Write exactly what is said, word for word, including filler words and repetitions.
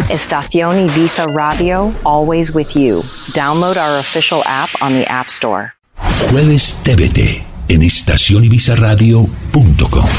Estación Ibiza Radio, always with you. Download our official app on the App Store. Jueves T V T en estación ibiza radio punto com.